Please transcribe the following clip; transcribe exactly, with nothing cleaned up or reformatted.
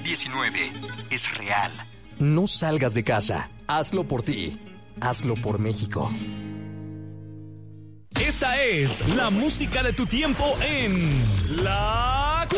diecinueve es real. No salgas de casa. Hazlo por ti. Hazlo por México. Esta es la música de tu tiempo en La